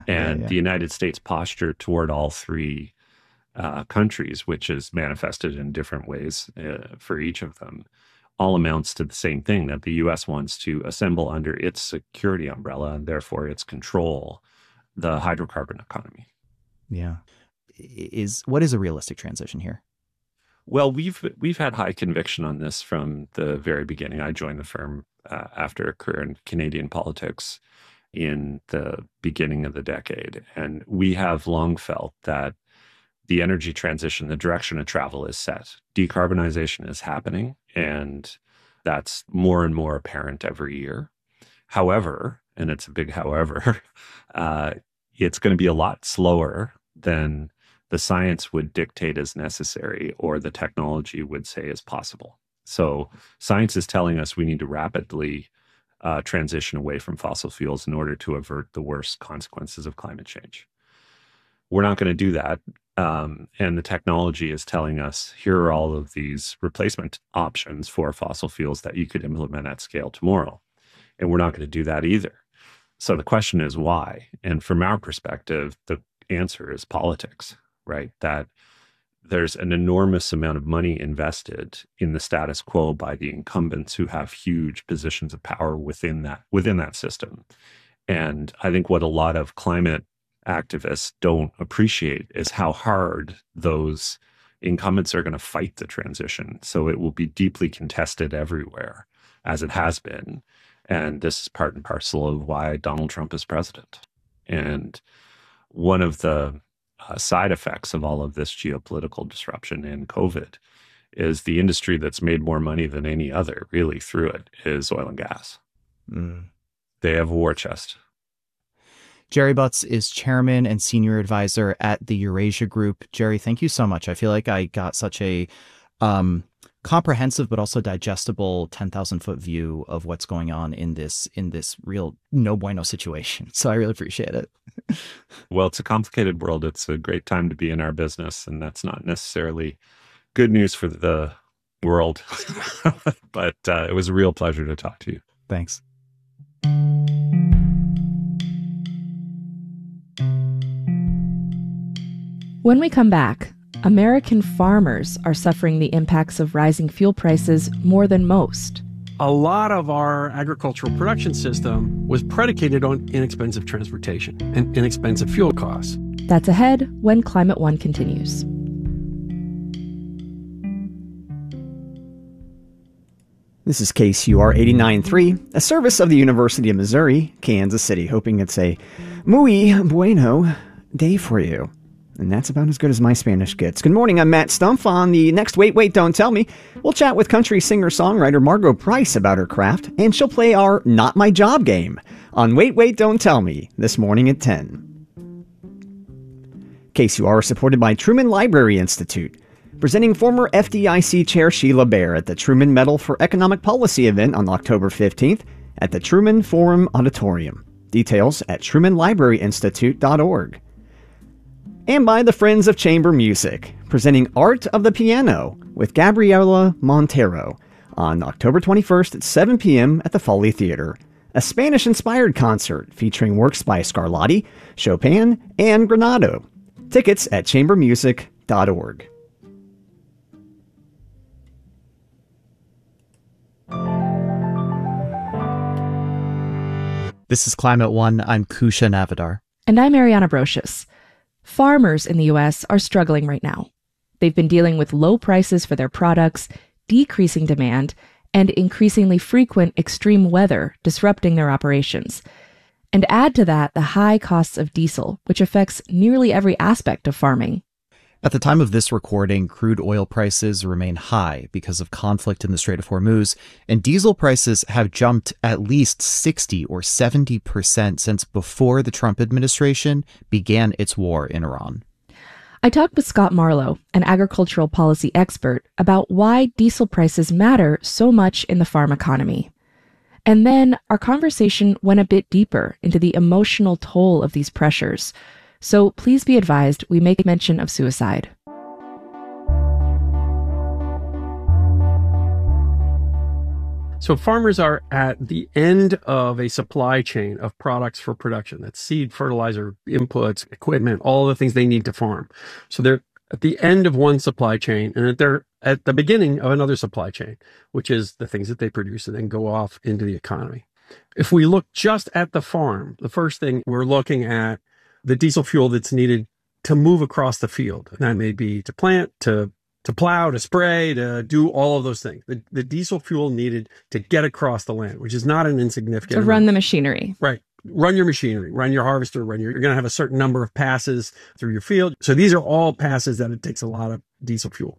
And Yeah. the United States posture toward all three countries, which is manifested in different ways for each of them, all amounts to the same thing, that the US wants to assemble under its security umbrella and therefore its control the hydrocarbon economy. Yeah. What is a realistic transition here? Well, we've had high conviction on this from the very beginning. I joined the firm after a career in Canadian politics in the beginning of the decade, and we have long felt that the energy transition, the direction of travel is set. Decarbonization is happening, and that's more and more apparent every year. However, and it's a big however, uh, it's going to be a lot slower than the science would dictate as necessary or the technology would say is possible. So, science is telling us we need to rapidly transition away from fossil fuels in order to avert the worst consequences of climate change. We're not going to do that. And the technology is telling us here are all of these replacement options for fossil fuels that you could implement at scale tomorrow. And we're not going to do that either. So the question is why? And from our perspective, the answer is politics, right? That there's an enormous amount of money invested in the status quo by the incumbents who have huge positions of power within that system. And I think what a lot of climate activists don't appreciate is how hard those incumbents are going to fight the transition. So it will be deeply contested everywhere, as it has been. And this is part and parcel of why Donald Trump is president. And one of the side effects of all of this geopolitical disruption in COVID is the industry that's made more money than any other, really, through it, is oil and gas. Mm. They have a war chest. Jerry Butts is chairman and senior advisor at the Eurasia Group. Jerry, thank you so much. I feel like I got such a comprehensive but also digestible 10,000-foot view of what's going on in this real no bueno situation. So I really appreciate it. Well, it's a complicated world. It's a great time to be in our business, and that's not necessarily good news for the world. But it was a real pleasure to talk to you. Thanks. When we come back, American farmers are suffering the impacts of rising fuel prices more than most. A lot of our agricultural production system was predicated on inexpensive transportation and inexpensive fuel costs. That's ahead when Climate One continues. This is KCUR 89.3, a service of the University of Missouri, Kansas City, hoping it's a muy bueno day for you. And that's about as good as my Spanish gets. Good morning, I'm Matt Stumpf. On the next Wait, Wait, Don't Tell Me, we'll chat with country singer-songwriter Margo Price about her craft, and she'll play our Not My Job game on Wait, Wait, Don't Tell Me this morning at 10. KCUR is supported by Truman Library Institute, presenting former FDIC Chair Sheila Bair at the Truman Medal for Economic Policy event on October 15th at the Truman Forum Auditorium. Details at trumanlibraryinstitute.org. And by the Friends of Chamber Music, presenting Art of the Piano with Gabriela Montero on October 21st at 7 p.m. at the Foley Theater, a Spanish-inspired concert featuring works by Scarlatti, Chopin, and Granado. Tickets at chambermusic.org. This is Climate One. I'm Kusha Navidar. And I'm Ariana Brocious. Farmers in the U.S. are struggling right now. They've been dealing with low prices for their products, decreasing demand, and increasingly frequent extreme weather disrupting their operations. And add to that the high costs of diesel, which affects nearly every aspect of farming. At the time of this recording, crude oil prices remain high because of conflict in the Strait of Hormuz, and diesel prices have jumped at least 60 or 70% since before the Trump administration began its war in Iran. I talked with Scott Marlowe, an agricultural policy expert, about why diesel prices matter so much in the farm economy. And then our conversation went a bit deeper into the emotional toll of these pressures. So please be advised we make mention of suicide. So farmers are at the end of a supply chain of products for production. That's seed, fertilizer, inputs, equipment, all the things they need to farm. So they're at the end of one supply chain, and they're at the beginning of another supply chain, which is the things that they produce and then go off into the economy. If we look just at the farm, the first thing we're looking at the diesel fuel that's needed to move across the field. And that may be to plant, to plow, to spray, to do all of those things. The diesel fuel needed to get across the land, which is not an insignificant To run the machinery. Right. Run your machinery, run your harvester, you're going to have a certain number of passes through your field. So these are all passes that it takes a lot of diesel fuel.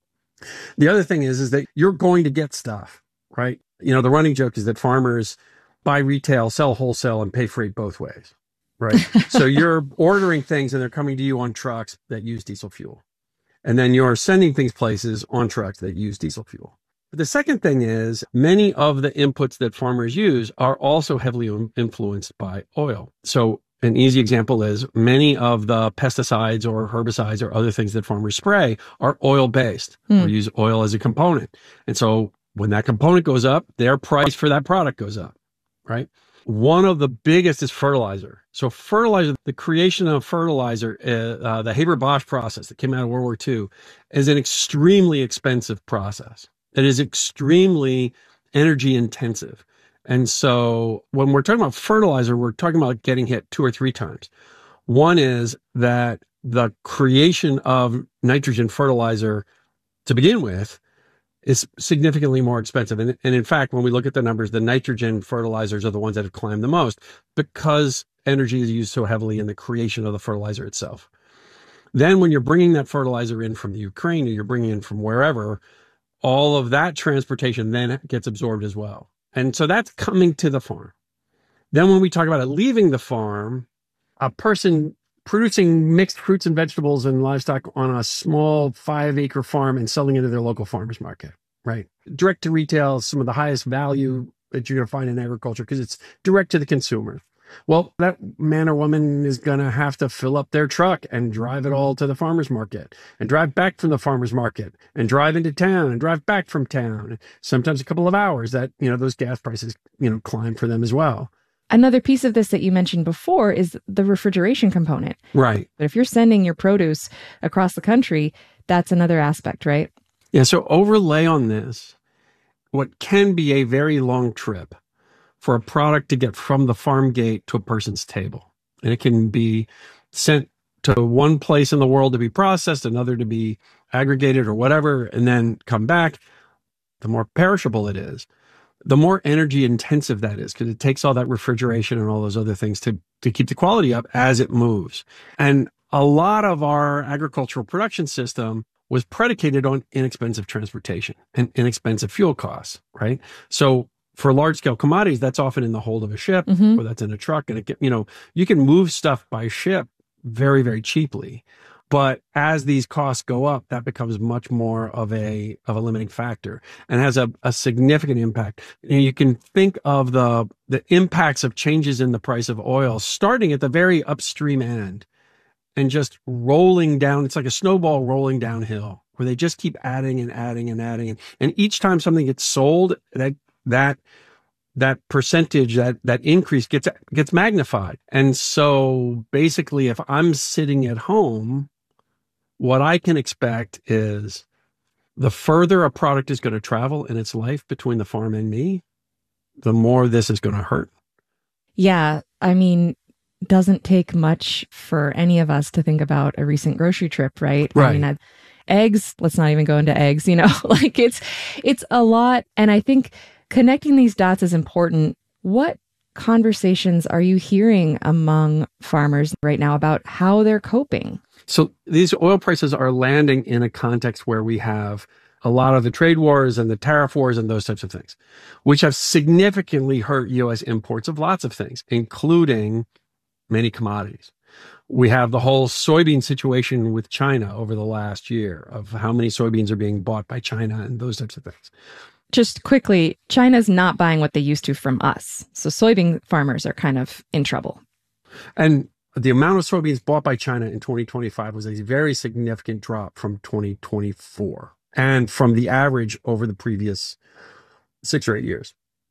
The other thing is that you're going to get stuff, right? You know, the running joke is that farmers buy retail, sell wholesale, and pay freight both ways, right? So you're ordering things and they're coming to you on trucks that use diesel fuel. And then you're sending things places on trucks that use diesel fuel. But the second thing is many of the inputs that farmers use are also heavily influenced by oil. So an easy example is many of the pesticides or herbicides or other things that farmers spray are oil-based or use oil as a component. And so when that component goes up, their price for that product goes up, right? One of the biggest is fertilizer. So fertilizer, the creation of fertilizer, the Haber-Bosch process that came out of World War II, is an extremely expensive process. It is extremely energy intensive. And so when we're talking about fertilizer, we're talking about getting hit 2 or 3 times. One is that the creation of nitrogen fertilizer to begin with is significantly more expensive. And in fact, when we look at the numbers, the nitrogen fertilizers are the ones that have climbed the most because energy is used so heavily in the creation of the fertilizer itself. Then when you're bringing that fertilizer in from the Ukraine or you're bringing in from wherever, all of that transportation then gets absorbed as well. And so that's coming to the farm. Then when we talk about it leaving the farm, a person producing mixed fruits and vegetables and livestock on a small 5-acre farm and selling it to their local farmers market, right? Direct to retail is some of the highest value that you're going to find in agriculture because it's direct to the consumer. Well, that man or woman is going to have to fill up their truck and drive it all to the farmer's market and drive back from the farmer's market and drive into town and drive back from town. Sometimes a couple of hours that, those gas prices, climb for them as well. Another piece of this that you mentioned before is the refrigeration component. Right. But if you're sending your produce across the country, that's another aspect, right? Yeah. So overlay on this, what can be a very long trip for a product to get from the farm gate to a person's table. And it can be sent to one place in the world to be processed, another to be aggregated or whatever, and then come back. The more perishable it is, the more energy intensive that is, because it takes all that refrigeration and all those other things to keep the quality up as it moves. And a lot of our agricultural production system was predicated on inexpensive transportation and inexpensive fuel costs, right? So for large scale commodities, that's often in the hold of a ship or that's in a truck. And you can move stuff by ship very, very cheaply. But as these costs go up, that becomes much more of a limiting factor and has a significant impact. You can think of the impacts of changes in the price of oil starting at the very upstream end and just rolling down. It's like a snowball rolling downhill where they just keep adding and adding and adding. And each time something gets sold, that percentage, that increase gets magnified. And so basically, if I'm sitting at home, what I can expect is the further a product is going to travel in its life between the farm and me, the more this is going to hurt. Yeah. I mean, doesn't take much for any of us to think about a recent grocery trip, right? Right. I mean, eggs, let's not even go into eggs, like it's a lot. And I think connecting these dots is important. What conversations are you hearing among farmers right now about how they're coping? So these oil prices are landing in a context where we have a lot of the trade wars and the tariff wars and those types of things, which have significantly hurt U.S. imports of lots of things, including many commodities. We have the whole soybean situation with China over the last year of how many soybeans are being bought by China and those types of things. Just quickly, China's not buying what they used to from us. So soybean farmers are kind of in trouble. And the amount of soybeans bought by China in 2025 was a very significant drop from 2024 and from the average over the previous 6 or 8 years.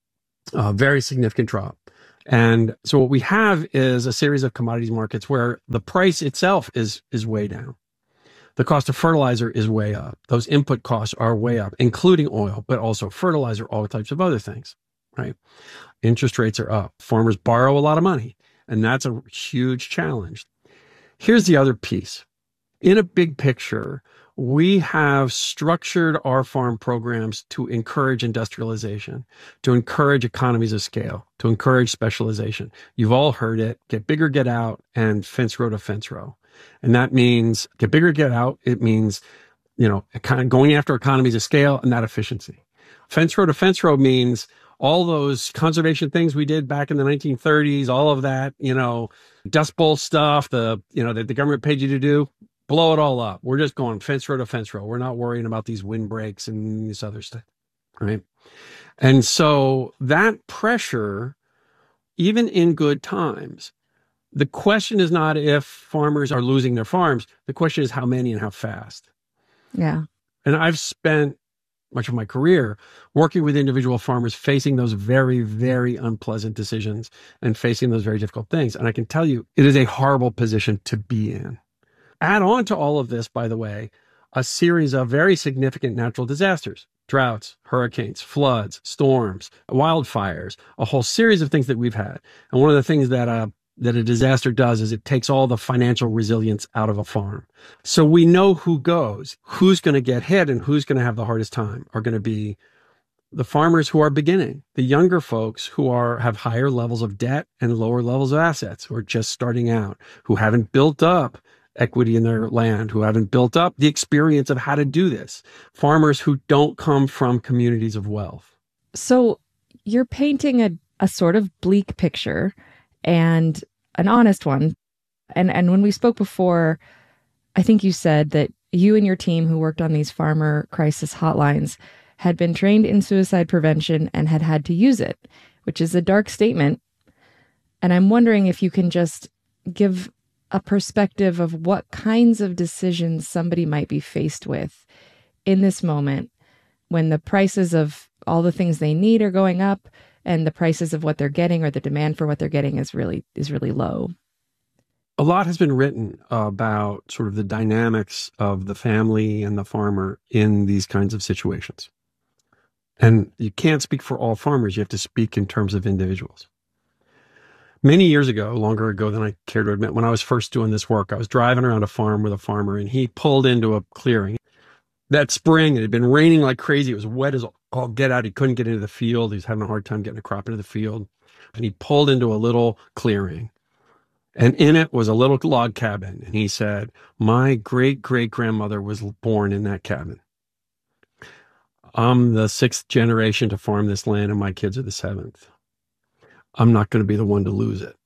Very significant drop. And so what we have is a series of commodities markets where the price itself is way down. The cost of fertilizer is way up. Those input costs are way up, including oil, but also fertilizer, all types of other things, right? Interest rates are up. Farmers borrow a lot of money, and that's a huge challenge. Here's the other piece. In a big picture, we have structured our farm programs to encourage industrialization, to encourage economies of scale, to encourage specialization. You've all heard it: get bigger, get out, and fence row to fence row. And that means get bigger, get out. It means, kind of going after economies of scale and that efficiency. Fence row to fence row means all those conservation things we did back in the 1930s, all of that, Dust Bowl stuff, that the government paid you to do. Blow it all up. We're just going fence row to fence row. We're not worrying about these windbreaks and this other stuff, right? And so that pressure, even in good times, the question is not if farmers are losing their farms. The question is how many and how fast. Yeah. And I've spent much of my career working with individual farmers facing those very, very unpleasant decisions and facing those very difficult things. And I can tell you, it is a horrible position to be in. Add on to all of this, by the way, a series of very significant natural disasters: droughts, hurricanes, floods, storms, wildfires, a whole series of things that we've had. And one of the things that a disaster does is it takes all the financial resilience out of a farm. So we know who's going to get hit and who's going to have the hardest time are going to be the farmers who are beginning, the younger folks who have higher levels of debt and lower levels of assets, who are just starting out, who haven't built up equity in their land, who haven't built up the experience of how to do this, farmers who don't come from communities of wealth. So you're painting a sort of bleak picture, and an honest one. And when we spoke before, I think you said that you and your team who worked on these farmer crisis hotlines had been trained in suicide prevention and had to use it, which is a dark statement. And I'm wondering if you can just give a perspective of what kinds of decisions somebody might be faced with in this moment when the prices of all the things they need are going up and the prices of what they're getting, or the demand for what they're getting, is really low. A lot has been written about sort of the dynamics of the family and the farmer in these kinds of situations. And you can't speak for all farmers. You have to speak in terms of individuals. Many years ago, longer ago than I care to admit, when I was first doing this work, I was driving around a farm with a farmer, and he pulled into a clearing. That spring, it had been raining like crazy. It was wet as all get out. He couldn't get into the field. He was having a hard time getting a crop into the field. And he pulled into a little clearing. And in it was a little log cabin. And he said, "My great-great-grandmother was born in that cabin. I'm the 6th generation to farm this land, and my kids are the 7th. I'm not going to be the one to lose it."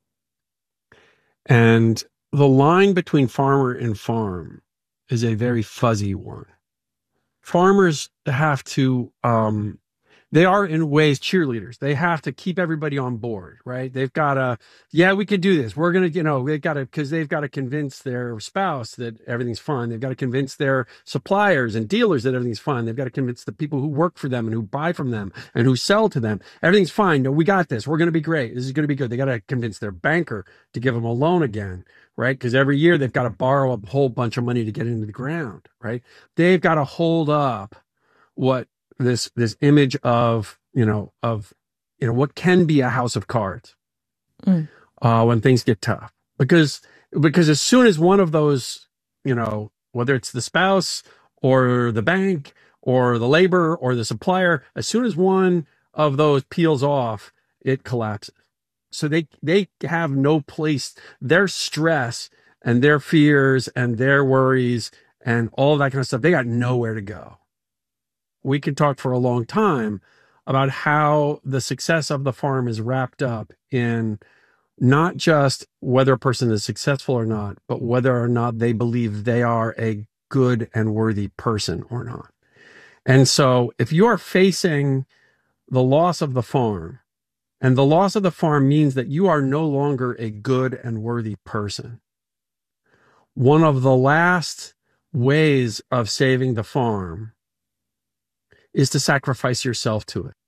And the line between farmer and farm is a very fuzzy one. Farmers have to, they are in ways cheerleaders. They have to keep everybody on board, right? They've got to, yeah, we can do this. We're going to, because they've got to convince their spouse that everything's fine. They've got to convince their suppliers and dealers that everything's fine. They've got to convince the people who work for them and who buy from them and who sell to them. Everything's fine. No, we got this. We're going to be great. This is going to be good. They got to convince their banker to give them a loan again, right? Because every year they've got to borrow a whole bunch of money to get into the ground, right? They've got to hold up what this image of, what can be a house of cards when things get tough. Because as soon as one of those, whether it's the spouse or the bank or the labor or the supplier, as soon as one of those peels off, it collapses. So they have no place. Their stress and their fears and their worries and all that kind of stuff, they got nowhere to go. We could talk for a long time about how the success of the farm is wrapped up in not just whether a person is successful or not, but whether or not they believe they are a good and worthy person or not. And so if you are facing the loss of the farm, and the loss of the farm means that you are no longer a good and worthy person, one of the last ways of saving the farm is to sacrifice yourself to it.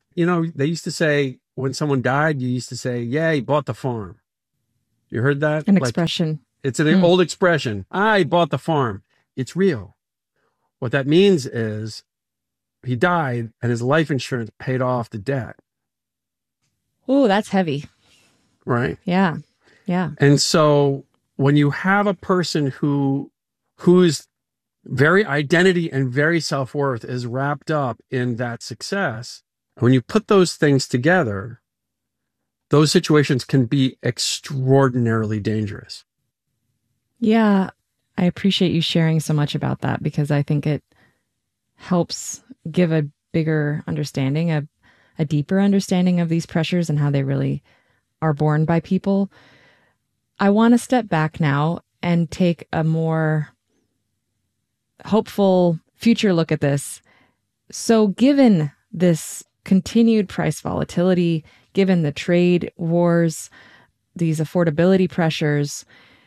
You know, they used to say when someone died, you used to say, yeah, he bought the farm. You heard that? An expression. It's an old expression. I bought the farm. It's real. What that means is he died and his life insurance paid off the debt. Oh, that's heavy. Right. Yeah. Yeah. And so when you have a person whose very identity and very self-worth is wrapped up in that success, when you put those things together, those situations can be extraordinarily dangerous. Yeah. I appreciate you sharing so much about that, because I think it helps give a bigger understanding, a deeper understanding of these pressures and how they really are borne by people. I want to step back now and take a more hopeful future look at this. So given this continued price volatility, given the trade wars, these affordability pressures,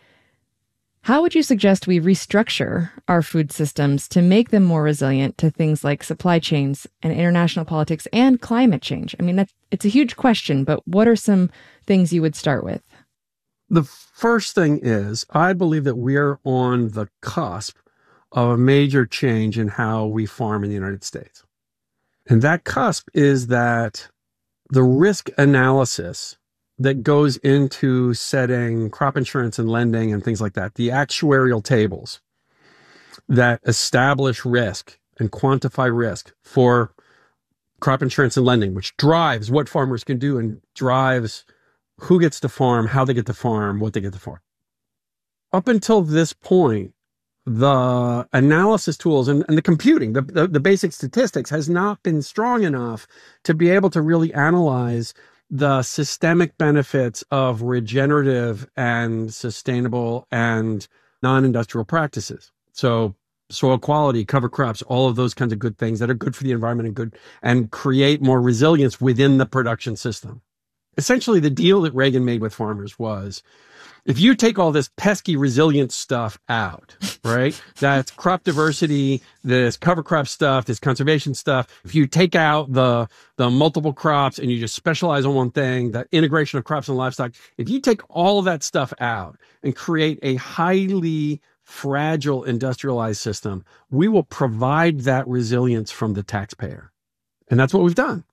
how would you suggest we restructure our food systems to make them more resilient to things like supply chains and international politics and climate change? I mean, it's a huge question, but what are some things you would start with? The first thing is, I believe that we're on the cusp of a major change in how we farm in the United States. And that cusp is that the risk analysis that goes into setting crop insurance and lending and things like that, the actuarial tables that establish risk and quantify risk for crop insurance and lending, which drives what farmers can do and drives who gets to farm, how they get to farm, what they get to farm. Up until this point, the analysis tools and the computing, the basic statistics has not been strong enough to be able to really analyze the systemic benefits of regenerative and sustainable and non-industrial practices. So soil quality, cover crops, all of those kinds of good things that are good for the environment and create more resilience within the production system. Essentially, the deal that Reagan made with farmers was, if you take all this pesky resilience stuff out, right? That's crop diversity, this cover crop stuff, this conservation stuff. If you take out the multiple crops and you just specialize on one thing, the integration of crops and livestock, if you take all of that stuff out and create a highly fragile industrialized system, we will provide that resilience from the taxpayer. And that's what we've done.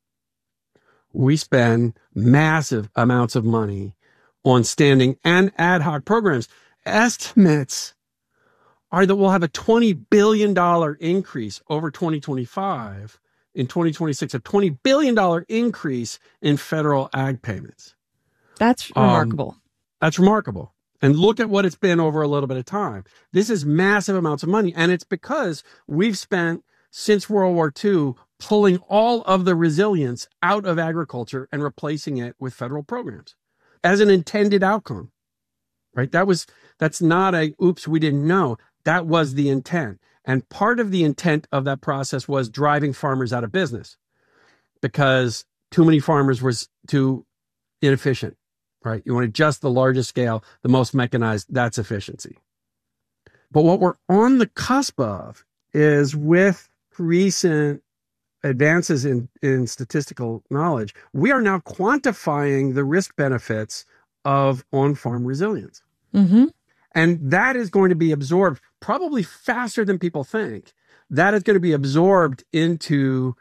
We spend massive amounts of money on standing and ad hoc programs. Estimates are that we'll have a $20 billion increase over 2025. In 2026, a $20 billion increase in federal ag payments. That's remarkable. That's remarkable. And look at what it's been over a little bit of time. This is massive amounts of money. And it's because we've spent, since World War II, pulling all of the resilience out of agriculture and replacing it with federal programs as an intended outcome, right? That's not a, oops, we didn't know. That was the intent. And part of the intent of that process was driving farmers out of business because too many farmers was too inefficient, right? You want just the largest scale, the most mechanized, that's efficiency. But what we're on the cusp of is, with recent advances in statistical knowledge, we are now quantifying the risk benefits of on-farm resilience. Mm-hmm. And that is going to be absorbed probably faster than people think. That is going to be absorbed into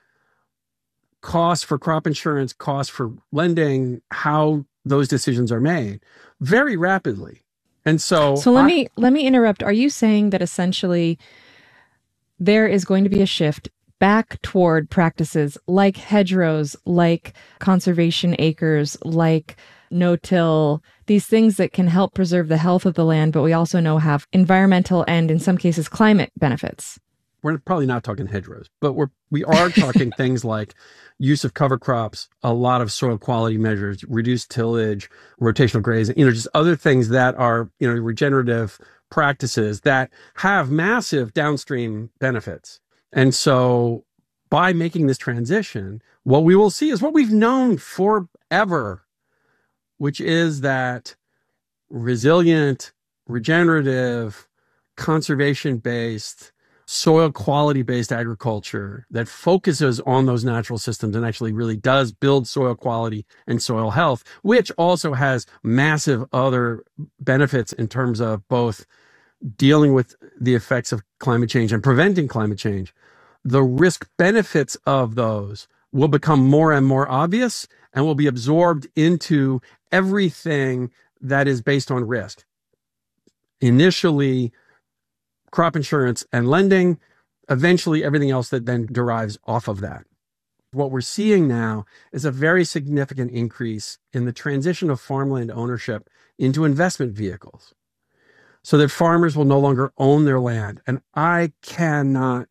costs for crop insurance, costs for lending, how those decisions are made very rapidly. And so let me interrupt. Are you saying that essentially there is going to be a shift back toward practices like hedgerows, like conservation acres, like no-till, these things that can help preserve the health of the land, but we also know have environmental and, in some cases, climate benefits? We're probably not talking hedgerows, but we are talking things like use of cover crops, a lot of soil quality measures, reduced tillage, rotational grazing, just other things that are, regenerative practices that have massive downstream benefits. And so by making this transition, what we will see is what we've known forever, which is that resilient, regenerative, conservation-based, soil quality based agriculture that focuses on those natural systems and actually really does build soil quality and soil health, which also has massive other benefits in terms of both dealing with the effects of climate change and preventing climate change. The risk benefits of those will become more and more obvious and will be absorbed into everything that is based on risk. Initially, crop insurance and lending, eventually everything else that then derives off of that. What we're seeing now is a very significant increase in the transition of farmland ownership into investment vehicles so that farmers will no longer own their land. And I cannot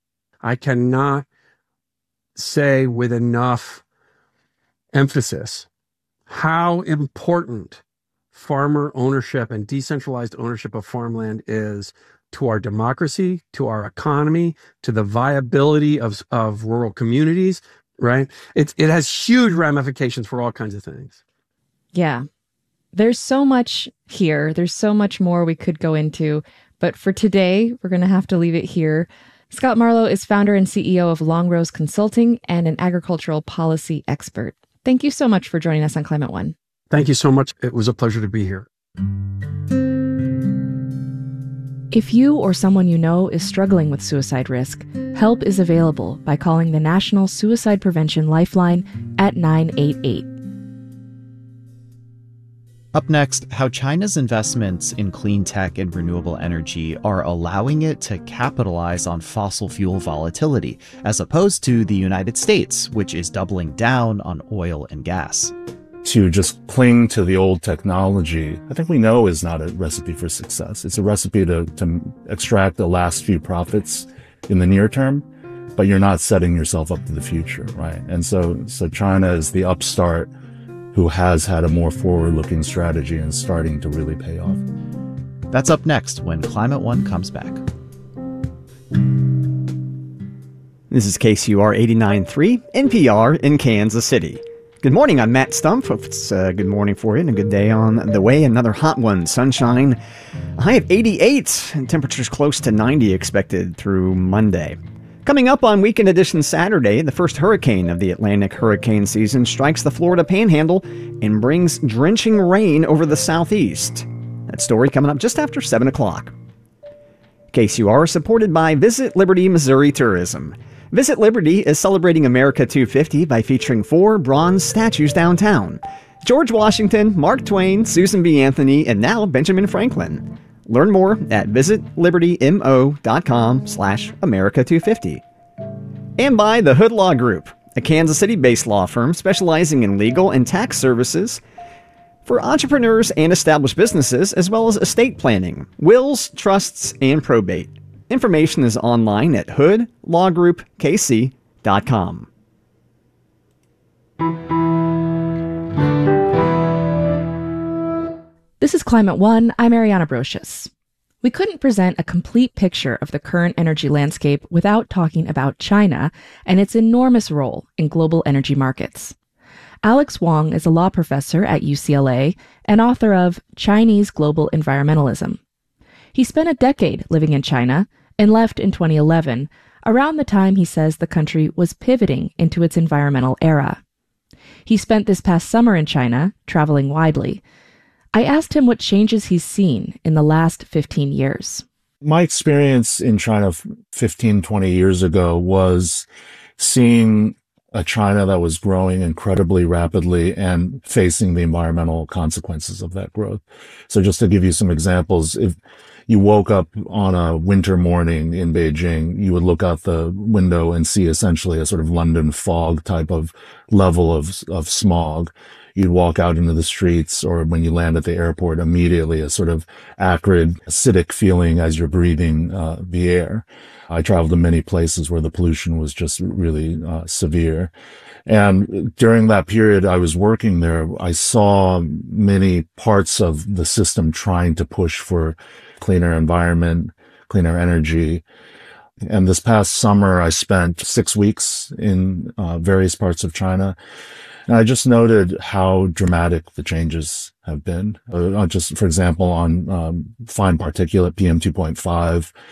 say with enough emphasis how important farmer ownership and decentralized ownership of farmland is to our democracy, to our economy, to the viability of rural communities, right? It has huge ramifications for all kinds of things. Yeah. There's so much here. There's so much more we could go into. But for today, we're going to have to leave it here. Scott Marlowe is founder and CEO of Longrose Consulting and an agricultural policy expert. Thank you so much for joining us on Climate One. Thank you so much. It was a pleasure to be here. If you or someone you know is struggling with suicide risk, help is available by calling the National Suicide Prevention Lifeline at 988. Up next, how China's investments in clean tech and renewable energy are allowing it to capitalize on fossil fuel volatility, as opposed to the United States, which is doubling down on oil and gas. To just cling to the old technology, I think we know is not a recipe for success. It's a recipe to extract the last few profits in the near term, but you're not setting yourself up for the future, right? And so China is the upstart who has had a more forward-looking strategy and starting to really pay off. That's up next when Climate One comes back. This is KCUR 89.3, NPR in Kansas City. Good morning, I'm Matt Stumpf. Hope it's a good morning for you and a good day on the way. Another hot one, sunshine. A high of 88 and temperatures close to 90 expected through Monday. Coming up on Weekend Edition Saturday, the first hurricane of the Atlantic hurricane season strikes the Florida Panhandle and brings drenching rain over the southeast. That story coming up just after 7 o'clock. KCUR is supported by Visit Liberty Missouri Tourism. Visit Liberty is celebrating America 250 by featuring 4 bronze statues downtown. George Washington, Mark Twain, Susan B. Anthony, and now Benjamin Franklin. Learn more at visitlibertymo.com/America250. And by the Hood Law Group, a Kansas City-based law firm specializing in legal and tax services for entrepreneurs and established businesses, as well as estate planning, wills, trusts, and probate. Information is online at hoodlawgroupkc.com. This is Climate One. I'm Ariana Brocious. We couldn't present a complete picture of the current energy landscape without talking about China and its enormous role in global energy markets. Alex Wong is a law professor at UCLA and author of Chinese Global Environmentalism. He spent a decade living in China and left in 2011, around the time he says the country was pivoting into its environmental era. He spent this past summer in China, traveling widely. I asked him what changes he's seen in the last 15 years. My experience in China 15, 20 years ago was seeing a China that was growing incredibly rapidly and facing the environmental consequences of that growth. So just to give you some examples, if you woke up on a winter morning in Beijing, you would look out the window and see essentially a sort of London fog type of level of smog. You'd walk out into the streets, or when you land at the airport, immediately a sort of acrid, acidic feeling as you're breathing the air. I traveled to many places where the pollution was just really severe. And during that period I was working there, I saw many parts of the system trying to push for cleaner environment, cleaner energy. And this past summer, I spent 6 weeks in various parts of China. And I just noted how dramatic the changes have been. Just, for example, on fine particulate PM2.5,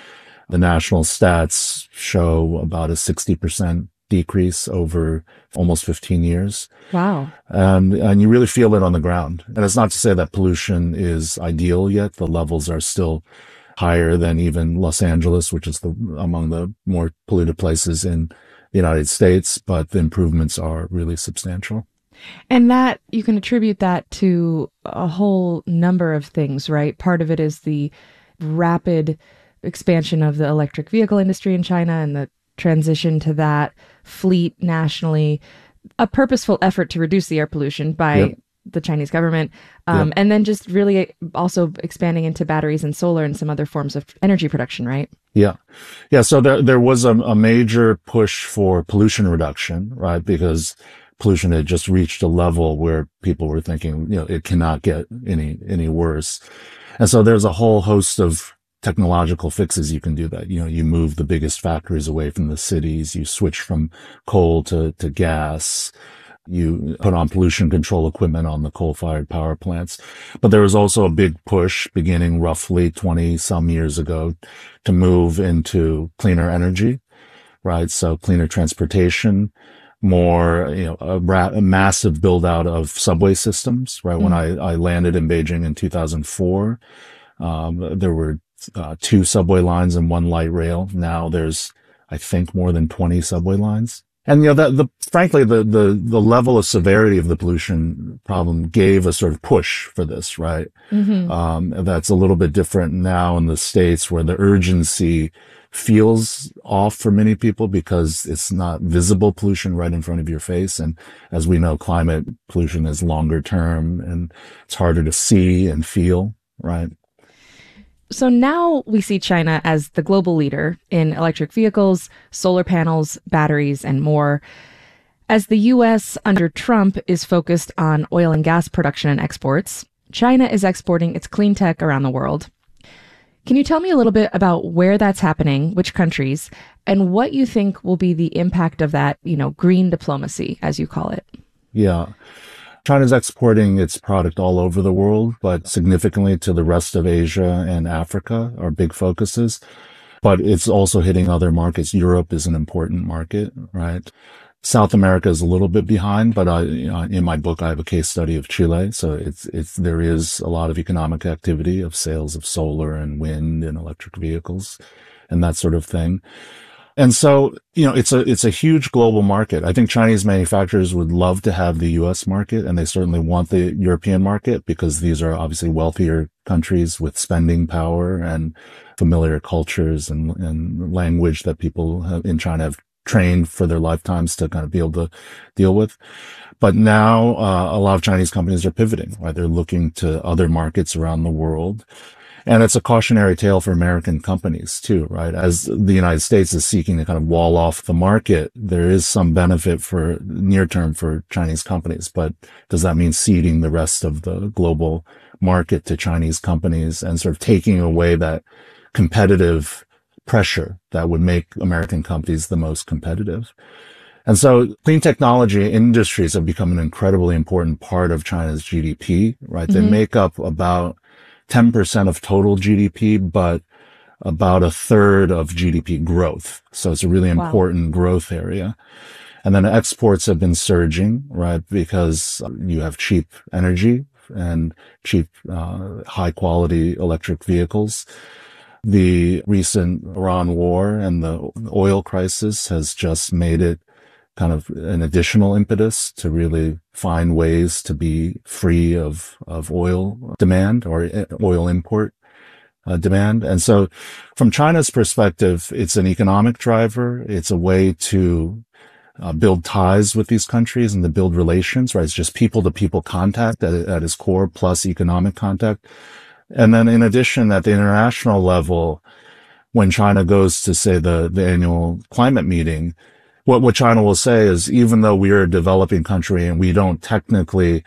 The national stats show about a 60% decrease over almost 15 years. Wow. And you really feel it on the ground. And it's not to say that pollution is ideal yet. The levels are still higher than even Los Angeles, which is among the more polluted places in the United States, but the improvements are really substantial. And that you can attribute that to a whole number of things, right? Part of it is the rapid expansion of the electric vehicle industry in China and the transition to that fleet nationally, a purposeful effort to reduce the air pollution by the Chinese government, and then just really also expanding into batteries and solar and some other forms of energy production, right? Yeah. So there was a major push for pollution reduction, right? Because pollution had just reached a level where people were thinking, it cannot get any worse. And so there's a whole host of technological fixes you can do that. You move the biggest factories away from the cities, you switch from coal to gas, you put on pollution control equipment on the coal-fired power plants. But there was also a big push beginning roughly 20 some years ago to move into cleaner energy, right? So cleaner transportation, more, a massive build out of subway systems, right? When I landed in Beijing in 2004, there were 2 subway lines and 1 light rail. Now there's, I think, more than 20 subway lines. And, frankly, the level of severity of the pollution problem gave a sort of push for this, right? Mm-hmm. That's a little bit different now in the States, where the urgency feels off for many people because it's not visible pollution right in front of your face. And as we know, climate pollution is longer term and it's harder to see and feel, right? So now we see China as the global leader in electric vehicles, solar panels, batteries, and more. As the U.S. under Trump is focused on oil and gas production and exports, China is exporting its clean tech around the world. Can you tell me a little bit about where that's happening, which countries, and what you think will be the impact of that, green diplomacy, as you call it? Yeah. China's exporting its product all over the world, but significantly to the rest of Asia and Africa are big focuses. But it's also hitting other markets. Europe is an important market, right? South America is a little bit behind, but in my book, I have a case study of Chile. So there is a lot of economic activity of sales of solar and wind and electric vehicles and that sort of thing. And so, it's a huge global market. I think Chinese manufacturers would love to have the U.S. market, and they certainly want the European market because these are obviously wealthier countries with spending power and familiar cultures and language that people in China have trained for their lifetimes to kind of be able to deal with. But now, a lot of Chinese companies are pivoting, right? They're looking to other markets around the world. And it's a cautionary tale for American companies too, right? As the United States is seeking to kind of wall off the market, there is some benefit for near term for Chinese companies, but does that mean ceding the rest of the global market to Chinese companies and sort of taking away that competitive pressure that would make American companies the most competitive? And so clean technology industries have become an incredibly important part of China's GDP, right? Mm-hmm. They make up about 10% of total GDP, but about a third of GDP growth. So it's a really important growth area. And then exports have been surging, right? Because you have cheap energy and cheap, high quality electric vehicles. The recent Iran war and the oil crisis has just made it kind of an additional impetus to really find ways to be free of oil demand or oil import demand. And so from China's perspective, it's an economic driver. It's a way to build ties with these countries and to build relations, right? It's just people to people contact at its core plus economic contact. And then in addition, at the international level, when China goes to say the annual climate meeting, what China will say is, even though we are a developing country and we don't technically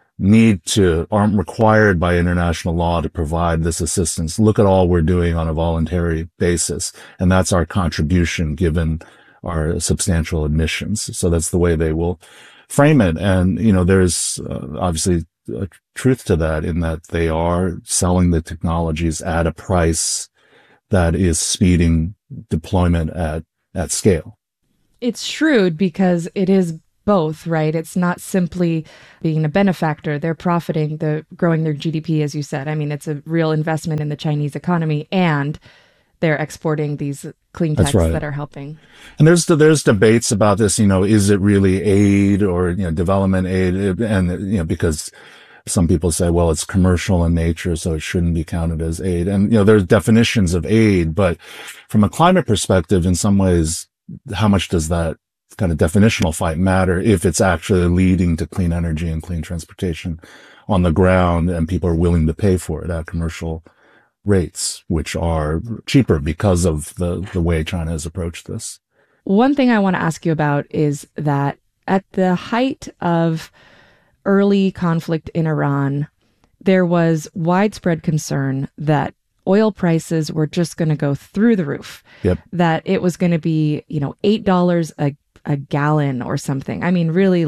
aren't required by international law to provide this assistance, look at all we're doing on a voluntary basis. And that's our contribution given our substantial emissions. So that's the way they will frame it. And, there's obviously a truth to that in that they are selling the technologies at a price that is speeding deployment at scale. It's shrewd because it is both, right? It's not simply being a benefactor. They're profiting, growing their GDP, as you said. I mean, it's a real investment in the Chinese economy, and they're exporting these clean techs that are helping. And there's debates about this, is it really aid or, development aid? And, because some people say, well, it's commercial in nature, so it shouldn't be counted as aid. And, there's definitions of aid, but from a climate perspective, in some ways, how much does that kind of definitional fight matter if it's actually leading to clean energy and clean transportation on the ground and people are willing to pay for it at commercial rates, which are cheaper because of the way China has approached this? One thing I want to ask you about is that at the height of early conflict in Iran, there was widespread concern that oil prices were just going to go through the roof. Yep. That it was going to be, $8 a gallon or something. I mean, really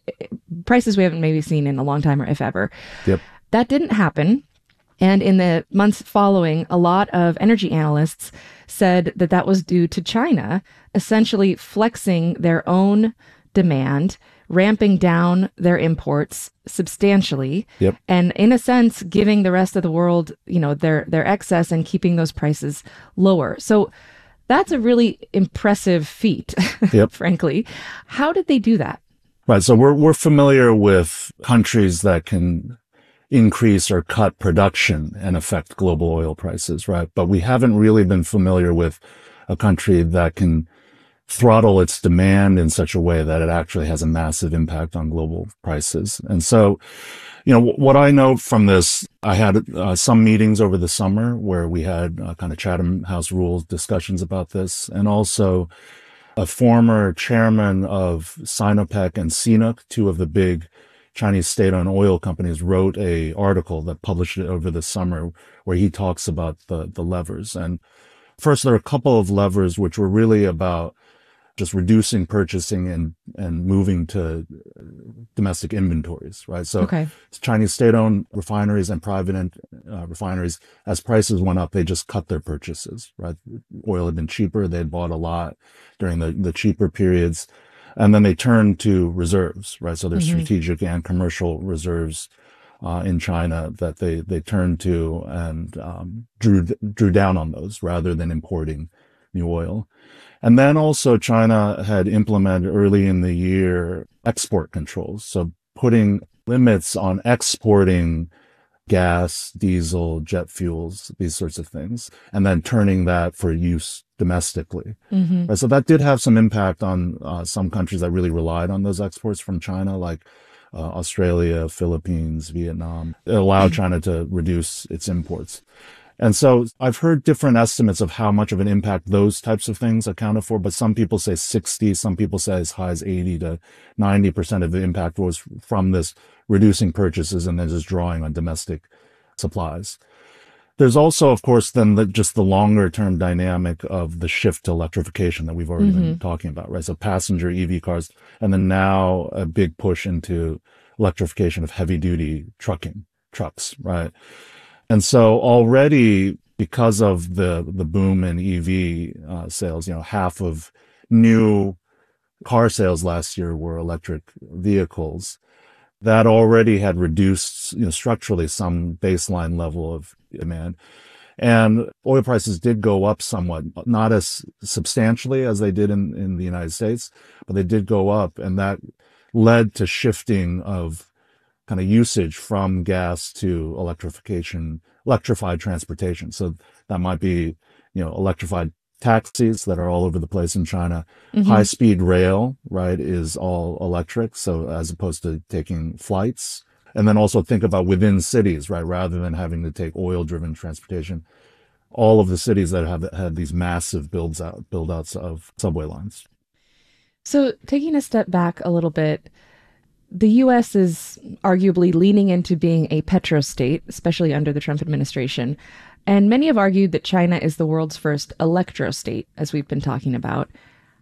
prices we haven't maybe seen in a long time, or if ever. Yep. That didn't happen. And in the months following, a lot of energy analysts said that that was due to China essentially flexing their own demand, ramping down their imports substantially, yep, and in a sense, giving the rest of the world, their excess and keeping those prices lower. So that's a really impressive feat, yep, frankly. How did they do that? Right. So we're familiar with countries that can increase or cut production and affect global oil prices, right? But we haven't really been familiar with a country that can throttle its demand in such a way that it actually has a massive impact on global prices. And so, what I know from this, I had some meetings over the summer where we had kind of Chatham House rules discussions about this, and also a former chairman of Sinopec and CNOOC, two of the big Chinese state-owned oil companies, wrote a article that published it over the summer where he talks about the levers. And first, there are a couple of levers which were really about just reducing purchasing and moving to domestic inventories, right? So Chinese state-owned refineries and private refineries, as prices went up, they just cut their purchases, right? Oil had been cheaper. They had bought a lot during the cheaper periods. And then they turned to reserves, right? So there's strategic and commercial reserves in China that they turned to and drew down on those rather than importing new oil. And then also China had implemented early in the year export controls. So putting limits on exporting gas, diesel, jet fuels, these sorts of things, and then turning that for use domestically. Right, so that did have some impact on some countries that really relied on those exports from China, like Australia, Philippines, Vietnam. It allowed China to reduce its imports. And so I've heard different estimates of how much of an impact those types of things accounted for, but some people say 60, some people say as high as 80 to 90% of the impact was from this reducing purchases and then just drawing on domestic supplies. There's also, of course, then just the longer term dynamic of the shift to electrification that we've already been talking about, right? So passenger EV cars, and then now a big push into electrification of heavy duty trucks, right? And so already, because of the boom in EV sales, half of new car sales last year were electric vehicles. That already had reduced, structurally some baseline level of demand. And oil prices did go up somewhat, not as substantially as they did in the United States, but they did go up. And that led to shifting of kind of usage from gas to electrified transportation. So that might be, electrified taxis that are all over the place in China. High speed rail, right, is all electric. So as opposed to taking flights, and then also think about within cities, right, rather than having to take oil driven transportation, all of the cities that have had these massive build outs of subway lines. So taking a step back a little bit, the U.S. is arguably leaning into being a petrostate, especially under the Trump administration. And many have argued that China is the world's first electrostate, as we've been talking about.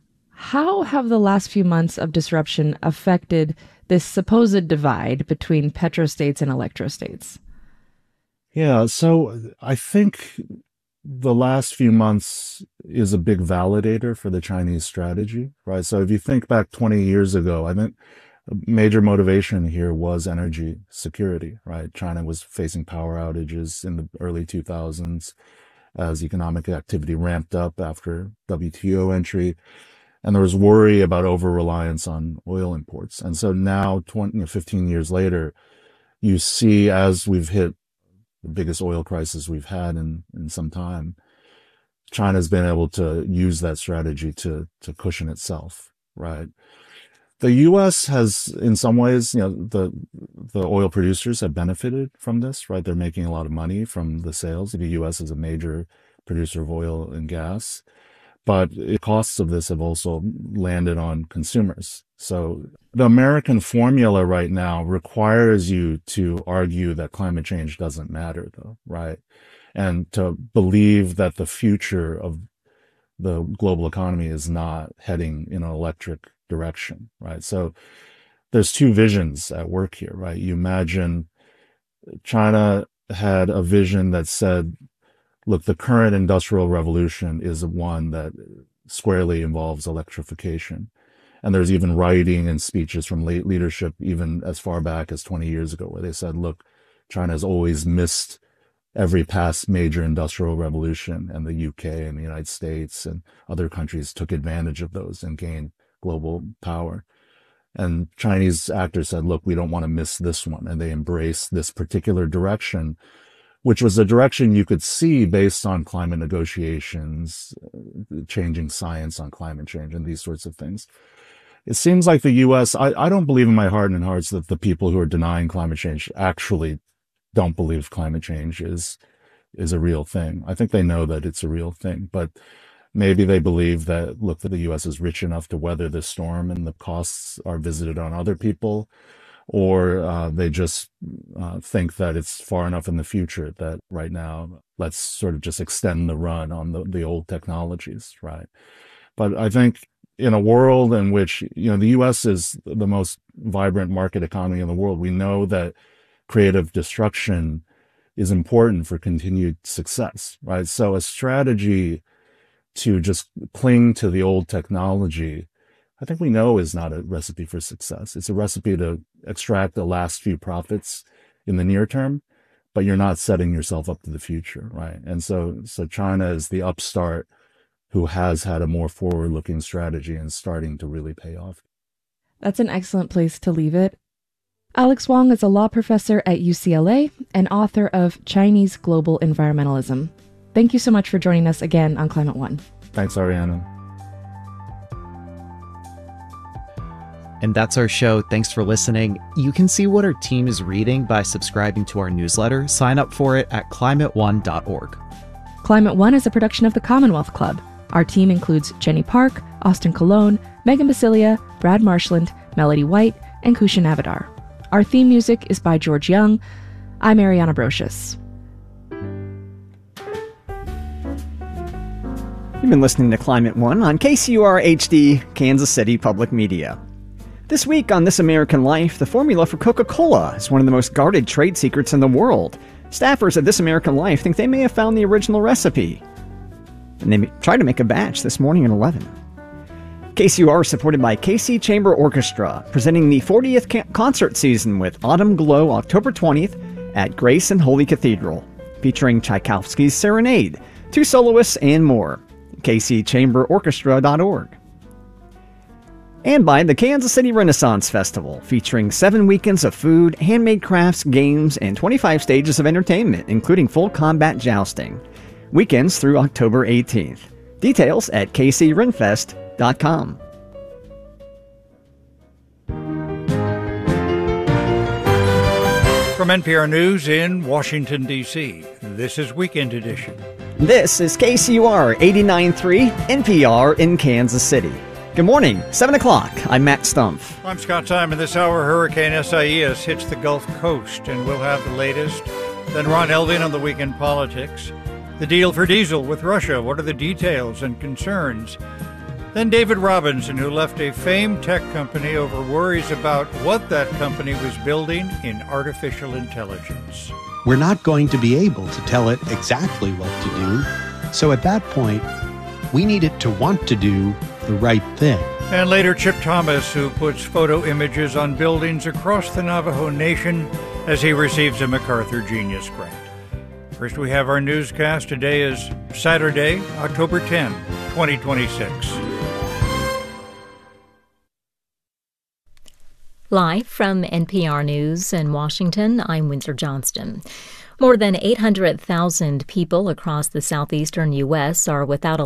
How have the last few months of disruption affected this supposed divide between petrostates and electrostates? Yeah, so I think the last few months is a big validator for the Chinese strategy, right? So if you think back 20 years ago, I think a major motivation here was energy security, right? China was facing power outages in the early 2000s as economic activity ramped up after WTO entry. And there was worry about over-reliance on oil imports. And so now, 15 years later, you see, as we've hit the biggest oil crisis we've had in some time, China's been able to use that strategy to cushion itself, right? The U.S. has, in some ways, the oil producers have benefited from this, right? They're making a lot of money from the sales. The U.S. is a major producer of oil and gas, but the costs of this have also landed on consumers. So the American formula right now requires you to argue that climate change doesn't matter, though, right? And to believe that the future of the global economy is not heading in an electric direction, right? So there's two visions at work here, right? You imagine China had a vision that said, look, the current industrial revolution is one that squarely involves electrification. And there's even writing and speeches from late leadership, even as far back as 20 years ago, where they said, look, China has always missed every past major industrial revolution, and the UK and the United States and other countries took advantage of those and gained global power. And Chinese actors said, look, we don't want to miss this one. And they embraced this particular direction, which was a direction you could see based on climate negotiations, changing science on climate change and these sorts of things. It seems like the U.S., I don't believe in my heart and hearts that the people who are denying climate change actually don't believe climate change is a real thing. I think they know that it's a real thing, but maybe they believe that, look, that the U.S. is rich enough to weather this storm and the costs are visited on other people, or they just think that it's far enough in the future that right now, let's sort of just extend the run on the old technologies, right? But I think in a world in which, the U.S. is the most vibrant market economy in the world, we know that creative destruction is important for continued success, right? So a strategy to just cling to the old technology, I think we know is not a recipe for success. It's a recipe to extract the last few profits in the near term, but you're not setting yourself up to the future, right? And so China is the upstart who has had a more forward-looking strategy and starting to really pay off. That's an excellent place to leave it. Alex Wong is a law professor at UCLA and author of Chinese Global Environmentalism. Thank you so much for joining us again on Climate One. Thanks, Ariana. And that's our show. Thanks for listening. You can see what our team is reading by subscribing to our newsletter. Sign up for it at climateone.org. Climate One is a production of the Commonwealth Club. Our team includes Jenny Park, Austin Colon, Megan Basilia, Brad Marshland, Melody White, and Kushan Avidar. Our theme music is by George Young. I'm Ariana Brocious. You've been listening to Climate One on KCUR HD, Kansas City Public Media. This week on This American Life, the formula for Coca-Cola is one of the most guarded trade secrets in the world. Staffers at This American Life think they may have found the original recipe. And they tried to make a batch this morning at 11. KCUR is supported by KC Chamber Orchestra, presenting the 40th concert season with Autumn Glow October 20th at Grace and Holy Cathedral, featuring Tchaikovsky's Serenade, 2 soloists, and more. KCChamberOrchestra.org. And by the Kansas City Renaissance Festival, featuring 7 weekends of food, handmade crafts, games, and 25 stages of entertainment, including full combat jousting. Weekends through October 18th. Details at kcrenfest.com. From NPR News in Washington, D.C., this is Weekend Edition. This is KCUR 89.3 NPR in Kansas City. Good morning, 7 o'clock. I'm Matt Stumpf. I'm Scott Simon. This hour, Hurricane Isaias hits the Gulf Coast, and we'll have the latest. Then Ron Elvin on the Weekend Politics. The deal for diesel with Russia. What are the details and concerns? Then David Robinson, who left a famed tech company over worries about what that company was building in artificial intelligence. We're not going to be able to tell it exactly what to do, So at that point, we needed to want to do the right thing. And later, Chip Thomas, who puts photo images on buildings across the Navajo Nation as he receives a MacArthur Genius Grant. First, we have our newscast. Today is Saturday, October 10, 2026. Live from NPR News in Washington, I'm Windsor Johnston. More than 800,000 people across the southeastern U.S. are without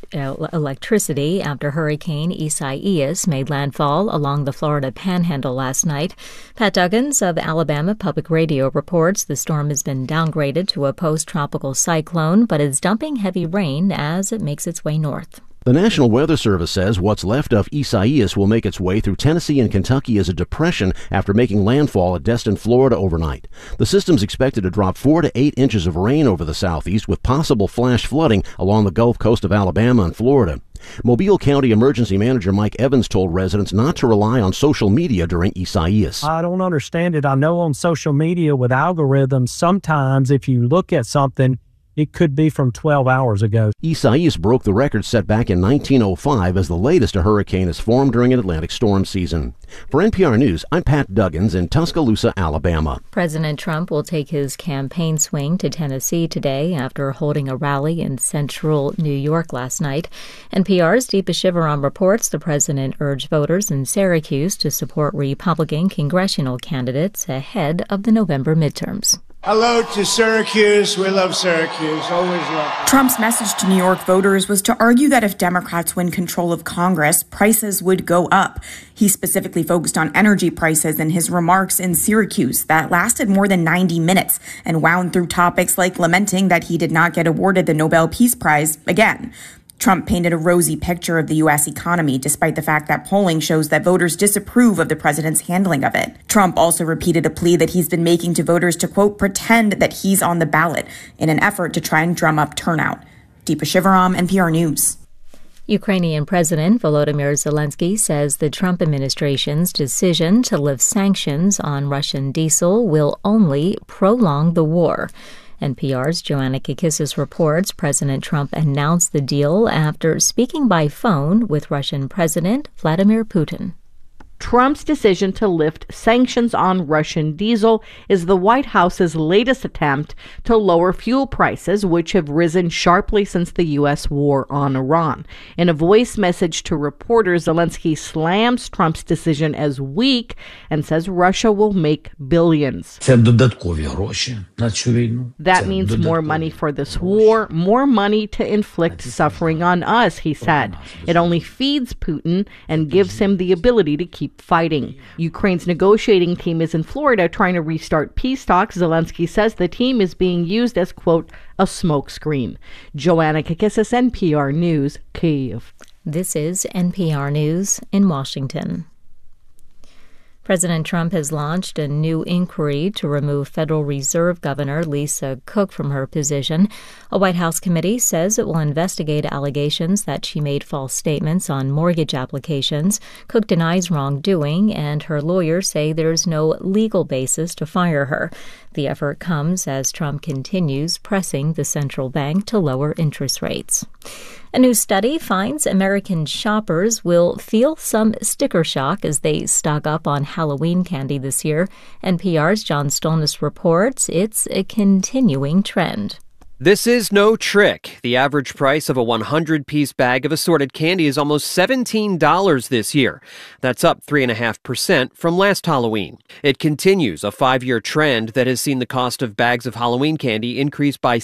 electricity after Hurricane Isaias made landfall along the Florida Panhandle last night. Pat Duggins of Alabama Public Radio reports the storm has been downgraded to a post-tropical cyclone, but is dumping heavy rain as it makes its way north. The National Weather Service says what's left of Isaias will make its way through Tennessee and Kentucky as a depression after making landfall at Destin, Florida overnight. The system's expected to drop 4 to 8 inches of rain over the southeast with possible flash flooding along the Gulf Coast of Alabama and Florida. Mobile County Emergency Manager Mike Evans told residents not to rely on social media during Isaias. I don't understand it. I know on social media with algorithms, sometimes if you look at something, it could be from 12 hours ago. Isaias broke the record set back in 1905 as the latest a hurricane has formed during an Atlantic storm season. For NPR News, I'm Pat Duggins in Tuscaloosa, Alabama. President Trump will take his campaign swing to Tennessee today after holding a rally in central New York last night. NPR's Deepa Shivaram reports the president urged voters in Syracuse to support Republican congressional candidates ahead of the November midterms. Hello to Syracuse. We love Syracuse. Always love it. Trump's message to New York voters was to argue that if Democrats win control of Congress, prices would go up. He specifically focused on energy prices in his remarks in Syracuse that lasted more than 90 minutes and wound through topics like lamenting that he did not get awarded the Nobel Peace Prize again. Trump painted a rosy picture of the U.S. economy, despite the fact that polling shows that voters disapprove of the president's handling of it. Trump also repeated a plea that he's been making to voters to, quote, pretend that he's on the ballot in an effort to try and drum up turnout. Deepa Shivaram, NPR News. Ukrainian President Volodymyr Zelensky says the Trump administration's decision to lift sanctions on Russian diesel will only prolong the war. NPR's Joanna Kakissis reports President Trump announced the deal after speaking by phone with Russian President Vladimir Putin. Trump's decision to lift sanctions on Russian diesel is the White House's latest attempt to lower fuel prices, which have risen sharply since the U.S. war on Iran. In a voice message to reporters, Zelensky slams Trump's decision as weak and says Russia will make billions. That means more money for this war, more money to inflict suffering on us, he said. It only feeds Putin and gives him the ability to keep fighting. Ukraine's negotiating team is in Florida trying to restart peace talks. Zelensky says the team is being used as, quote, a smokescreen. Joanna Kakissis, NPR News, Kyiv. This is NPR News in Washington. President Trump has launched a new inquiry to remove Federal Reserve Governor Lisa Cook from her position. A White House committee says it will investigate allegations that she made false statements on mortgage applications. Cook denies wrongdoing, and her lawyers say there's no legal basis to fire her. The effort comes as Trump continues pressing the central bank to lower interest rates. A new study finds American shoppers will feel some sticker shock as they stock up on Halloween candy this year. NPR's John Stolnis reports it's a continuing trend. This is no trick. The average price of a 100-piece bag of assorted candy is almost $17 this year. That's up 3.5% from last Halloween. It continues a 5-year trend that has seen the cost of bags of Halloween candy increase by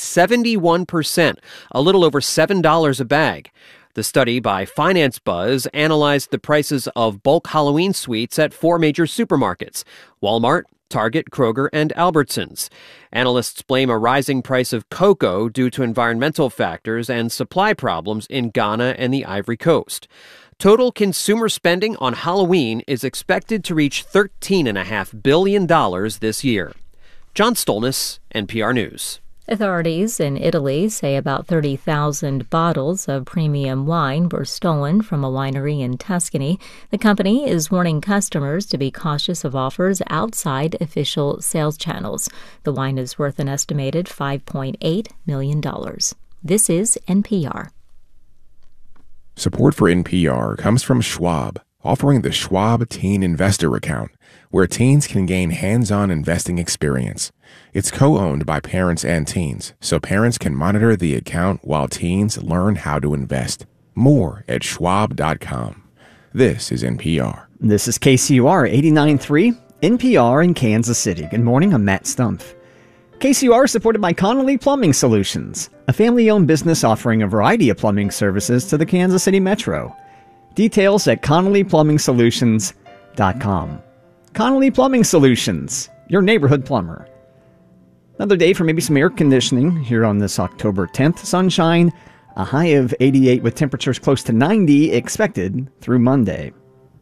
71%, a little over $7 a bag. The study by Finance Buzz analyzed the prices of bulk Halloween sweets at 4 major supermarkets: Walmart, Target, Kroger, and Albertsons. Analysts blame a rising price of cocoa due to environmental factors and supply problems in Ghana and the Ivory Coast. Total consumer spending on Halloween is expected to reach $13.5 billion this year. John Stolnis, NPR News. Authorities in Italy say about 30,000 bottles of premium wine were stolen from a winery in Tuscany. The company is warning customers to be cautious of offers outside official sales channels. The wine is worth an estimated $5.8 million. This is NPR. Support for NPR comes from Schwab, offering the Schwab Teen Investor Account, where teens can gain hands-on investing experience. It's co-owned by parents and teens, so parents can monitor the account while teens learn how to invest. More at schwab.com. This is NPR. This is KCUR 89.3, NPR in Kansas City. Good morning, I'm Matt Stumpf. KCUR is supported by Connolly Plumbing Solutions, a family-owned business offering a variety of plumbing services to the Kansas City Metro. Details at ConnollyPlumbingSolutions.com. Connolly Plumbing Solutions, your neighborhood plumber. Another day for maybe some air conditioning here on this October 10th. Sunshine, a high of 88 with temperatures close to 90 expected through Monday.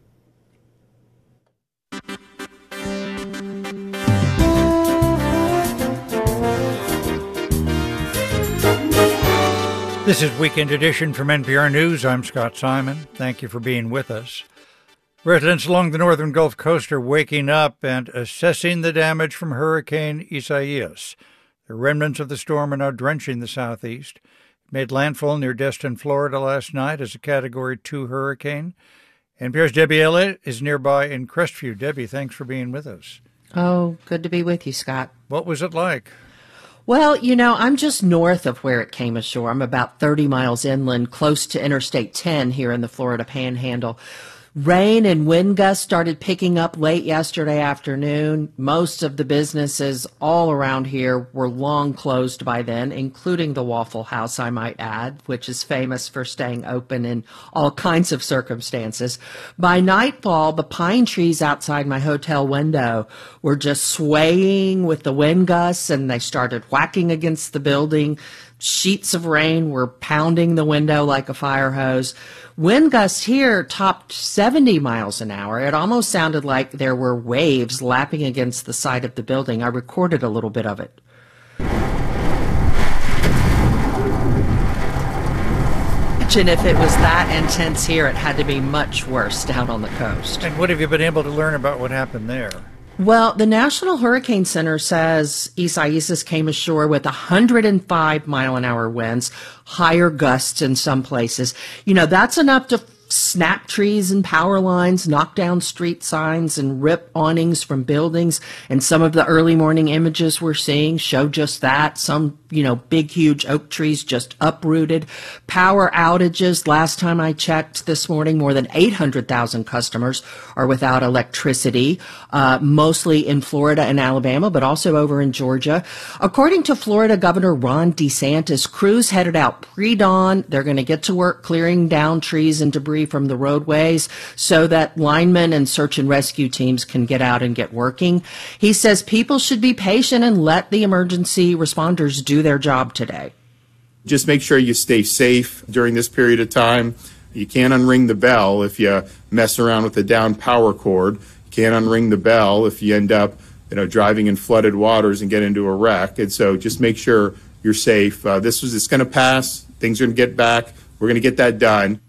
This is Weekend Edition from NPR News. I'm Scott Simon. Thank you for being with us. Residents along the northern Gulf Coast are waking up and assessing the damage from Hurricane Isaias. The remnants of the storm are now drenching the southeast. It made landfall near Destin, Florida last night as a Category 2 hurricane. NPR's Debbie Elliott is nearby in Crestview. Debbie, thanks for being with us. Oh, good to be with you, Scott. What was it like? Well, I'm just north of where it came ashore. I'm about 30 miles inland, close to Interstate 10 here in the Florida Panhandle. Rain and wind gusts started picking up late yesterday afternoon. Most of the businesses all around here were long closed by then, including the Waffle House, I might add, which is famous for staying open in all kinds of circumstances. By nightfall, the pine trees outside my hotel window were just swaying with the wind gusts, and they started whacking against the building. Sheets of rain were pounding the window like a fire hose. Wind gusts here topped 70 miles an hour. It almost sounded like there were waves lapping against the side of the building. I recorded a little bit of it. Imagine if it was that intense here, it had to be much worse down on the coast. And what have you been able to learn about what happened there? Well, the National Hurricane Center says Isaias came ashore with 105-mile-an-hour winds, higher gusts in some places. That's enough to snap trees and power lines, knock down street signs, and rip awnings from buildings. And some of the early morning images we're seeing show just that. Some, big, huge oak trees just uprooted. Power outages. Last time I checked this morning, more than 800,000 customers are without electricity, mostly in Florida and Alabama, but also over in Georgia. According to Florida Governor Ron DeSantis, crews headed out pre-dawn. They're going to get to work clearing down trees and debris from the roadways so that linemen and search and rescue teams can get out and get working. He says people should be patient and let the emergency responders do their job today. Just make sure you stay safe during this period of time. You can't unring the bell if you mess around with the down power cord. You can't unring the bell if you end up, driving in flooded waters and get into a wreck. And so just make sure you're safe. It's going to pass. Things are going to get back. We're going to get that done.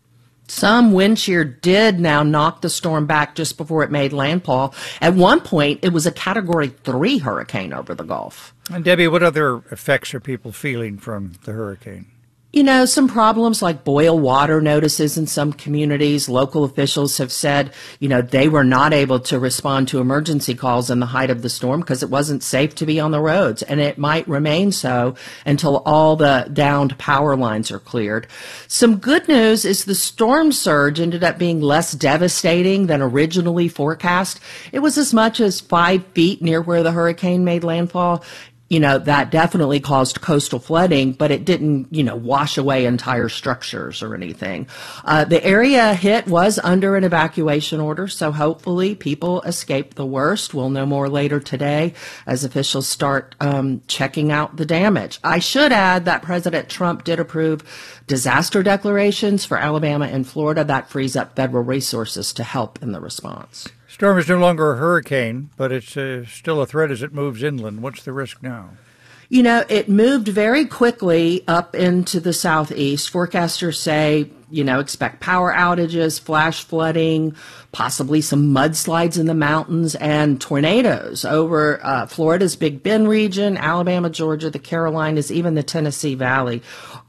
Some wind shear did now knock the storm back just before it made landfall. At one point, it was a Category 3 hurricane over the Gulf. And Debbie, what other effects are people feeling from the hurricane? Some problems like boil water notices in some communities. Local officials have said, they were not able to respond to emergency calls in the height of the storm because it wasn't safe to be on the roads. And it might remain so until all the downed power lines are cleared. Some good news is the storm surge ended up being less devastating than originally forecast. It was as much as 5 feet near where the hurricane made landfall. That definitely caused coastal flooding, but it didn't, wash away entire structures or anything. The area hit was under an evacuation order, so hopefully people escaped the worst. We'll know more later today as officials start checking out the damage. I should add that President Trump did approve disaster declarations for Alabama and Florida. That frees up federal resources to help in the response. Storm is no longer a hurricane, but it's still a threat as it moves inland. What's the risk now? It moved very quickly up into the southeast. Forecasters say expect power outages, flash flooding, possibly some mudslides in the mountains, and tornadoes over Florida's Big Bend region, Alabama, Georgia, the Carolinas, even the Tennessee Valley.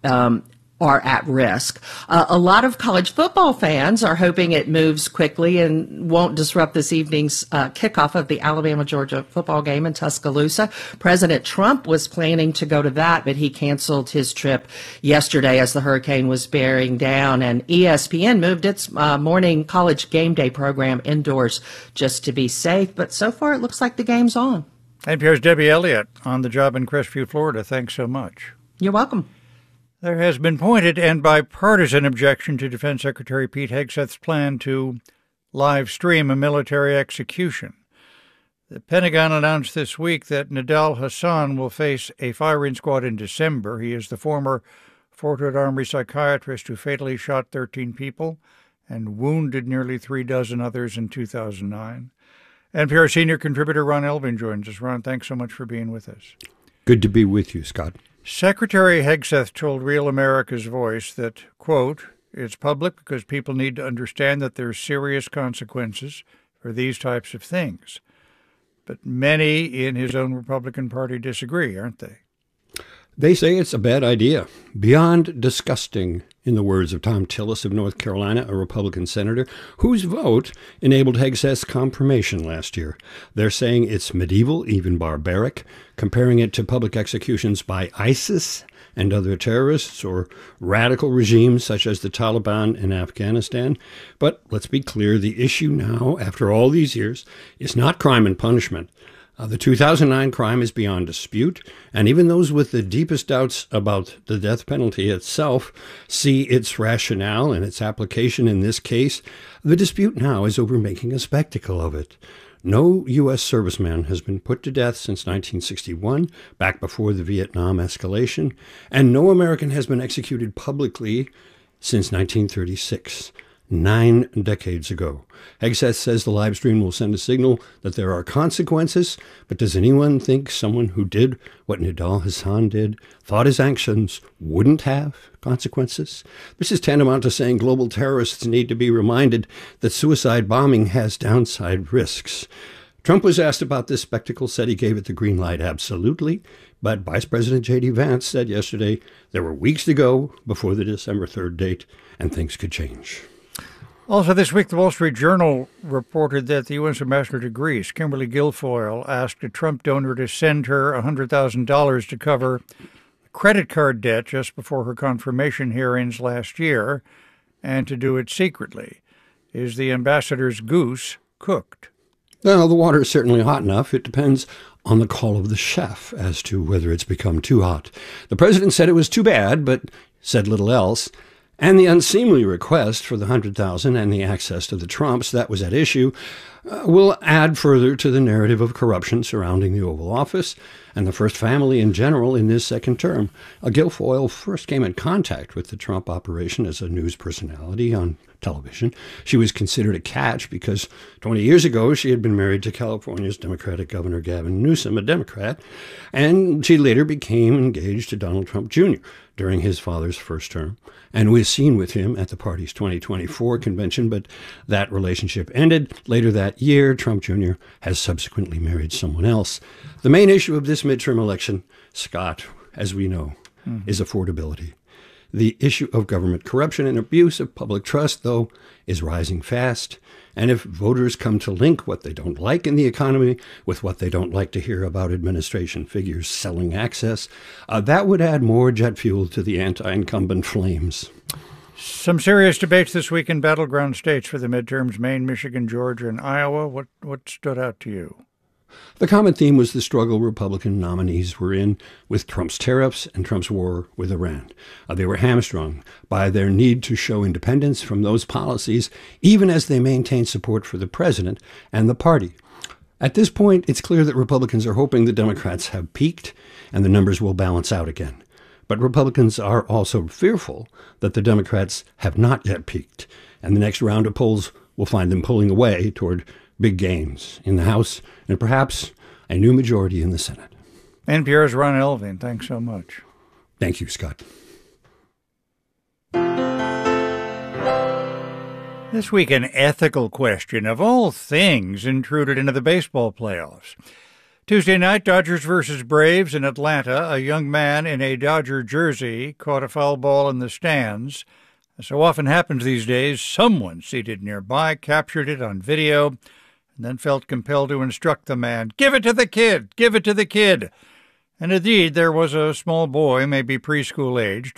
Are at risk. A lot of college football fans are hoping it moves quickly and won't disrupt this evening's kickoff of the Alabama-Georgia football game in Tuscaloosa. President Trump was planning to go to that, but he canceled his trip yesterday as the hurricane was bearing down, and ESPN moved its morning college game day program indoors just to be safe, but so far it looks like the game's on. NPR's Debbie Elliott on the job in Crestview, Florida. Thanks so much. You're welcome. There has been pointed and bipartisan objection to Defense Secretary Pete Hegseth's plan to live stream a military execution. The Pentagon announced this week that Nidal Hasan will face a firing squad in December. He is the former Fort Hood Armory psychiatrist who fatally shot 13 people and wounded nearly 36 others in 2009. NPR senior contributor Ron Elving joins us. Ron, thanks so much for being with us. Good to be with you, Scott. Secretary Hegseth told Real America's Voice that, quote, it's public because people need to understand that there's serious consequences for these types of things. But many in his own Republican Party disagree, aren't they? They say it's a bad idea, beyond disgusting, in the words of Tom Tillis of North Carolina, a Republican senator, whose vote enabled Hegseth's confirmation last year. They're saying it's medieval, even barbaric, comparing it to public executions by ISIS and other terrorists or radical regimes such as the Taliban in Afghanistan. But let's be clear, the issue now, after all these years, is not crime and punishment. The 2009 crime is beyond dispute, and even those with the deepest doubts about the death penalty itself see its rationale and its application in this case. The dispute now is over making a spectacle of it. No U.S. serviceman has been put to death since 1961, back before the Vietnam escalation, and no American has been executed publicly since 1936. 9 decades ago. Hegseth says the live stream will send a signal that there are consequences, but does anyone think someone who did what Nidal Hasan did thought his actions wouldn't have consequences? This is tantamount to saying global terrorists need to be reminded that suicide bombing has downside risks. Trump was asked about this spectacle, said he gave it the green light, absolutely. But Vice President J.D. Vance said yesterday there were weeks to go before the December 3rd date, and things could change. Also this week, the Wall Street Journal reported that the U.S. ambassador to Greece, Kimberly Guilfoyle, asked a Trump donor to send her $100,000 to cover credit card debt just before her confirmation hearings last year, and to do it secretly. Is the ambassador's goose cooked? Well, the water is certainly hot enough. It depends on the call of the chef as to whether it's become too hot. The president said it was too bad, but said little else. And the unseemly request for the $100,000 and the access to the Trumps that was at issue will add further to the narrative of corruption surrounding the Oval Office and the first family in general in this second term. Guilfoyle first came in contact with the Trump operation as a news personality on television. She was considered a catch because 20 years ago she had been married to California's Democratic Governor Gavin Newsom, a Democrat, and she later became engaged to Donald Trump Jr. during his father's first term, and was seen with him at the party's 2024 convention, but that relationship ended. Later that year, Trump Jr. has subsequently married someone else. The main issue of this midterm election, Scott, as we know, is affordability. The issue of government corruption and abuse of public trust, though, is rising fast. And if voters come to link what they don't like in the economy with what they don't like to hear about administration figures selling access, that would add more jet fuel to the anti-incumbent flames. Some serious debates this week in battleground states for the midterms, Maine, Michigan, Georgia, and Iowa. What stood out to you? The common theme was the struggle Republican nominees were in with Trump's tariffs and Trump's war with Iran. They were hamstrung by their need to show independence from those policies, even as they maintained support for the president and the party. At this point, it's clear that Republicans are hoping the Democrats have peaked and the numbers will balance out again. But Republicans are also fearful that the Democrats have not yet peaked, and the next round of polls will find them pulling away toward big gains in the House and perhaps a new majority in the Senate. NPR's Ron Elving, thanks so much. Thank you, Scott. This week, an ethical question of all things intruded into the baseball playoffs. Tuesday night, Dodgers versus Braves in Atlanta. A young man in a Dodger jersey caught a foul ball in the stands. As so often happens these days, someone seated nearby captured it on video and then felt compelled to instruct the man, "Give it to the kid! Give it to the kid!" And indeed, there was a small boy, maybe preschool aged,